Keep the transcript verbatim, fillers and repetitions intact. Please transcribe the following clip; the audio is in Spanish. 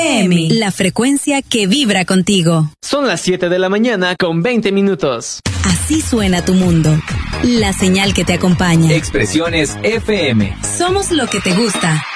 M, la frecuencia que vibra contigo. Son las siete de la mañana con veinte minutos. Así suena tu mundo. La señal que te acompaña. Expresiones F M. Somos lo que te gusta.